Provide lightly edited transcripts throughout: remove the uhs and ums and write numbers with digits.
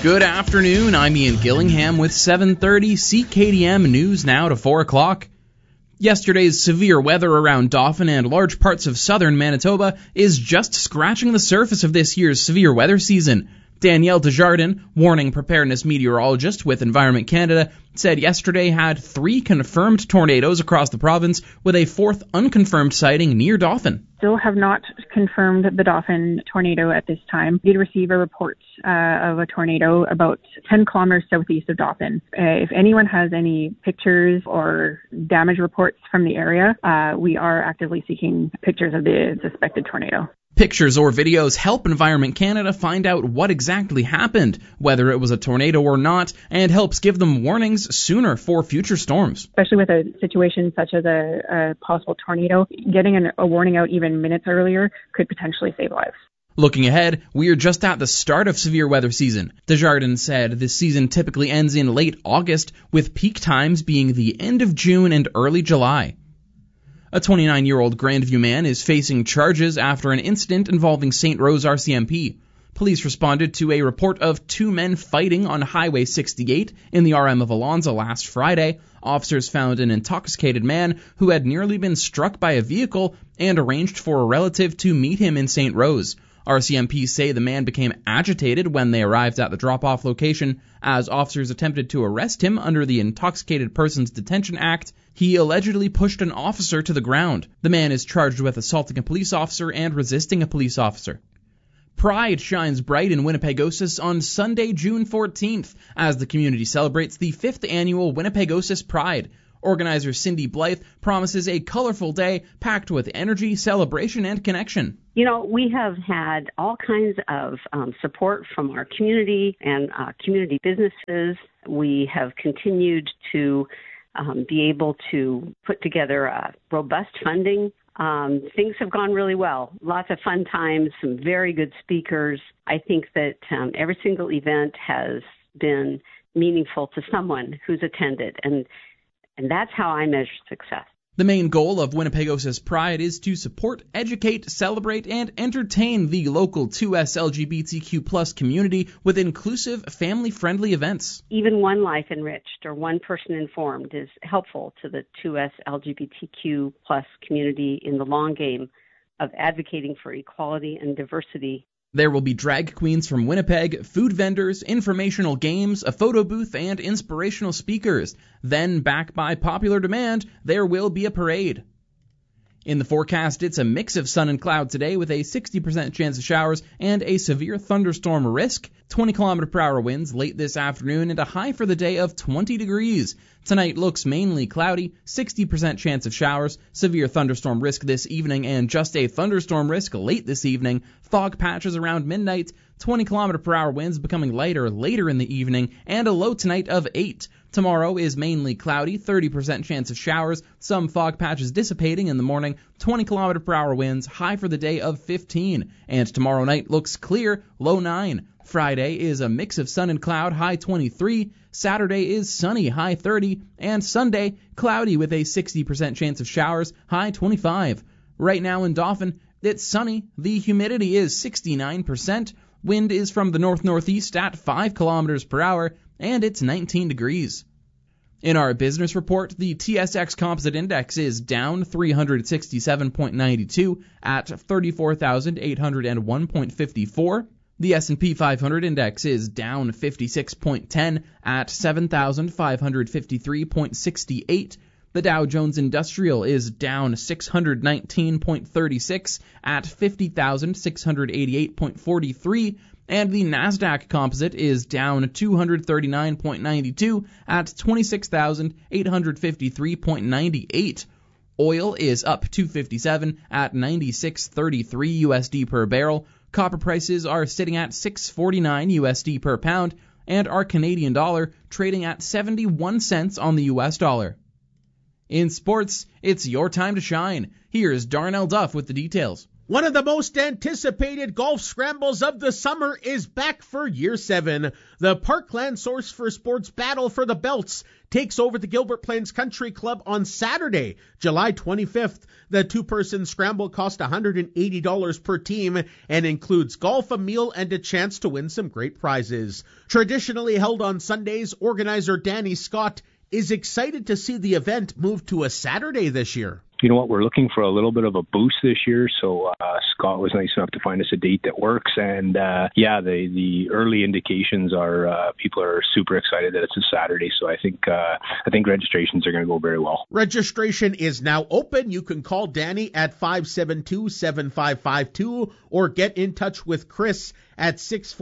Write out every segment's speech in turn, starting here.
Good afternoon, I'm Ian Gillingham with 7:30 CKDM News now to 4 o'clock. Yesterday's severe weather around Dauphin and large parts of southern Manitoba is just scratching the surface of this year's severe weather season. Danielle Desjardins, warning preparedness meteorologist with Environment Canada, said yesterday had 3 confirmed tornadoes across the province, with a 4th unconfirmed sighting near Dauphin. Still have not confirmed the Dauphin tornado at this time. We did receive a report of a tornado about 10 kilometers southeast of Dauphin. If anyone has any pictures or damage reports from the area, we are actively seeking pictures of the suspected tornado. Pictures or videos help Environment Canada find out what exactly happened, whether it was a tornado or not, and helps give them warnings sooner for future storms. Especially with a situation such as a possible tornado, getting a warning out even minutes earlier could potentially save lives. Looking ahead, we are just at the start of severe weather season. Desjardins said this season typically ends in late August, with peak times being the end of June and early July. A 29-year-old Grandview man is facing charges after an incident involving St. Rose RCMP. Police responded to a report of 2 men fighting on Highway 68 in the RM of Alonza last Friday. Officers found an intoxicated man who had nearly been struck by a vehicle and arranged for a relative to meet him in St. Rose. RCMP say the man became agitated when they arrived at the drop-off location. As officers attempted to arrest him under the Intoxicated Persons Detention Act, he allegedly pushed an officer to the ground. The man is charged with assaulting a police officer and resisting a police officer. Pride shines bright in Winnipegosis on Sunday, June 14th, as the community celebrates the 5th annual Winnipegosis Pride. Organizer Cindy Blythe promises a colorful day packed with energy, celebration, and connection. You know, we have had all kinds of support from our community and community businesses. We have continued to be able to put together robust funding. Things have gone really well. Lots of fun times, some very good speakers. I think that every single event has been meaningful to someone who's attended, and that's how I measure success. The main goal of Winnipegosis Pride is to support, educate, celebrate, and entertain the local 2S LGBTQ+ community with inclusive, family-friendly events. Even one life enriched or one person informed is helpful to the 2S LGBTQ+ community in the long game of advocating for equality and diversity. There will be drag queens from Winnipeg, food vendors, informational games, a photo booth, and inspirational speakers. Then, back by popular demand, there will be a parade. In the forecast, it's a mix of sun and cloud today with a 60% chance of showers and a severe thunderstorm risk. 20-kilometer-per-hour winds late this afternoon and a high for the day of 20 degrees. Tonight looks mainly cloudy, 60% chance of showers, severe thunderstorm risk this evening, and just a thunderstorm risk late this evening. Fog patches around midnight, 20-kilometer-per-hour winds becoming lighter later in the evening, and a low tonight of 8. Tomorrow is mainly cloudy, 30% chance of showers, some fog patches dissipating in the morning, 20-kilometer-per-hour winds, high for the day of 15. And tomorrow night looks clear, low 9. Friday is a mix of sun and cloud, high 23. Saturday is sunny, high 30. And Sunday, cloudy with a 60% chance of showers, high 25. Right now in Dauphin, it's sunny. The humidity is 69%. Wind is from the north-northeast at 5 kilometers per hour, and it's 19 degrees. In our business report, the TSX Composite Index is down 367.92 at 34,801.54. The S&P 500 Index is down 56.10 at 7,553.68. The Dow Jones Industrial is down 619.36 at 50,688.43. And the Nasdaq Composite is down 239.92 at 26,853.98. Oil is up $2.57 at 96.33 USD per barrel. Copper prices are sitting at $6.49 USD per pound, and our Canadian dollar trading at 71 cents on the US dollar. In sports, it's your time to shine. Here's Darnell Duff with the details. One of the most anticipated golf scrambles of the summer is back for Year 7. The Parkland Source for Sports Battle for the Belts takes over the Gilbert Plains Country Club on Saturday, July 25th. The two-person scramble costs $180 per team and includes golf, a meal, and a chance to win some great prizes. Traditionally held on Sundays, organizer Danny Scott is excited to see the event move to a Saturday this year. You know what, we're looking for a little bit of a boost this year, so Scott was nice enough to find us a date that works, and the early indications are people are super excited that it's a Saturday, so I think registrations are going to go very well. Registration is now open. You can call Danny at 572-7552 or get in touch with Chris at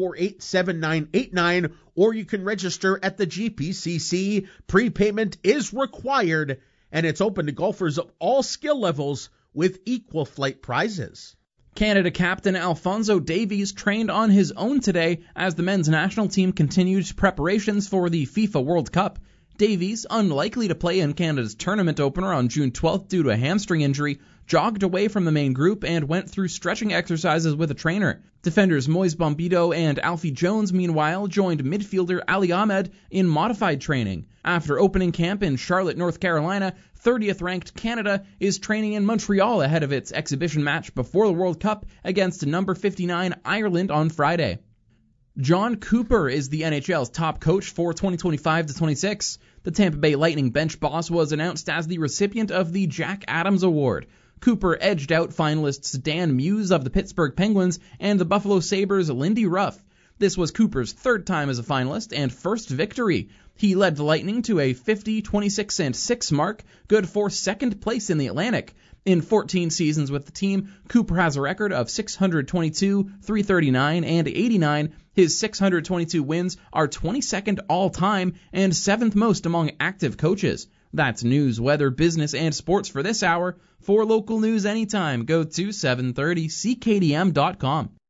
648-7989, or you can register at the GPCC. Prepayment is required, and it's open to golfers of all skill levels with equal flight prizes. Canada captain Alphonso Davies trained on his own today as the men's national team continued preparations for the FIFA World Cup. Davies, unlikely to play in Canada's tournament opener on June 12th due to a hamstring injury, jogged away from the main group and went through stretching exercises with a trainer. Defenders Moise Bombito and Alfie Jones, meanwhile, joined midfielder Ali Ahmed in modified training. After opening camp in Charlotte, North Carolina, 30th-ranked Canada is training in Montreal ahead of its exhibition match before the World Cup against number 59 Ireland on Friday. John Cooper is the NHL's top coach for 2025-26. The Tampa Bay Lightning bench boss was announced as the recipient of the Jack Adams Award. Cooper edged out finalists Dan Muse of the Pittsburgh Penguins and the Buffalo Sabres' Lindy Ruff. This was Cooper's third time as a finalist and first victory. He led the Lightning to a 50, 26, and 6 mark, good for second place in the Atlantic. In 14 seasons with the team, Cooper has a record of 622, 339, and 89. His 622 wins are 22nd all-time and 7th most among active coaches. That's news, weather, business, and sports for this hour. For local news anytime, go to 730ckdm.com.